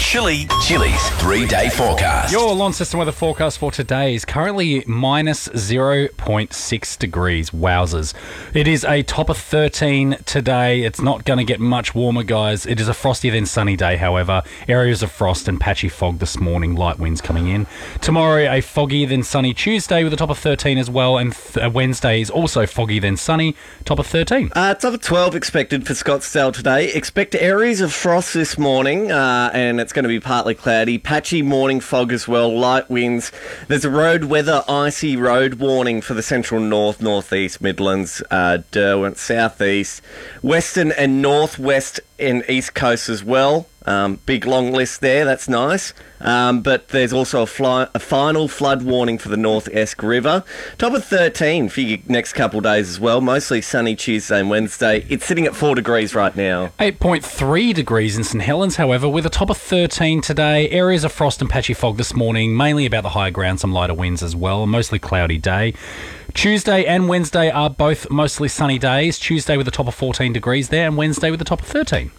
Chili's 3-day forecast. Your lawn system weather forecast for today is currently minus 0.6 degrees. Wowzers. It is a top of 13 today. It's not going to get much warmer, guys. It is a frosty then sunny day, however. Areas of frost and patchy fog this morning. Light winds coming in. Tomorrow, a foggy then sunny Tuesday with a top of 13 as well. And Wednesday is also foggy then sunny. Top of 13. Top of 12 expected for Scottsdale today. Expect areas of frost this morning, and it's going to be partly cloudy. Patchy morning fog as well, light winds. There's a road weather icy road warning for the central north, northeast, Midlands, Derwent, southeast, western and northwest and east coast as well. Big long list there, that's nice. But there's also a final flood warning for the North Esk River. Top of 13 for your next couple of days as well. Mostly sunny Tuesday and Wednesday. It's sitting at 4 degrees right now. 8.3 degrees in St Helens, however, with a top of 13 today. Areas of frost and patchy fog this morning, mainly about the higher ground, some lighter winds as well. A mostly cloudy day. Tuesday and Wednesday are both mostly sunny days. Tuesday with a top of 14 degrees there, and Wednesday with a top of 13.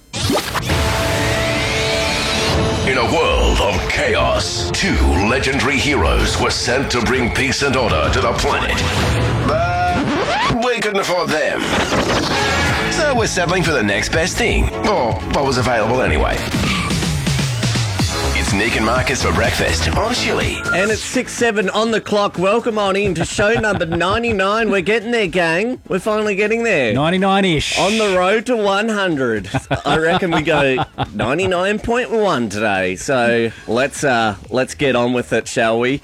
In a world of chaos, two legendary heroes were sent to bring peace and order to the planet. But we couldn't afford them. So we're settling for the next best thing, or what was available anyway. It's Nick and Marcus for breakfast on Chili. And it's 6:07 on the clock. Welcome on in to show number 99. We're getting there, gang. We're finally getting there. 99-ish. On the road to 100. I reckon we go 99.1 today. So let's get on with it, shall we?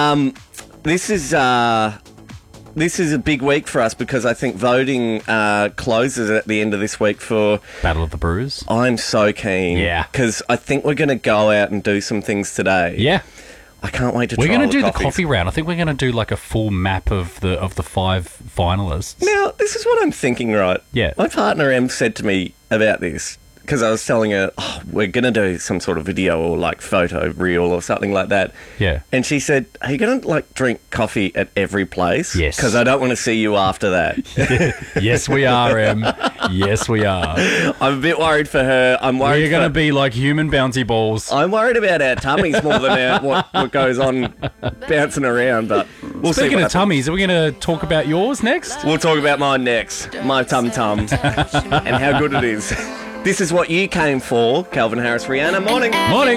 This is a big week for us because I think voting closes at the end of this week for Battle of the Brews. I'm so keen. Yeah. Because I think we're going to go out and do some things today. Yeah. I can't wait to try We're going to do the coffees. coffee round. I think we're going to do like a full map of the 5 finalists. Now, this is what I'm thinking, right? Yeah. My partner Em said to me about this because I was telling her, we're going to do some sort of video or like photo reel or something like that. Yeah. And she said, are you going to like drink coffee at every place? Yes. Because I don't want to see you after that. Yes, we are, Em. Yes, we are. I'm a bit worried for her. I'm worried We're going to be like human bouncy balls. I'm worried about our tummies more than what goes on bouncing around, but we'll see. Speaking of tummies, are we going to talk about yours next? We'll talk about mine next. My tum-tum. And how good it is. This is what you came for. Calvin Harris, Rihanna. Morning. Morning.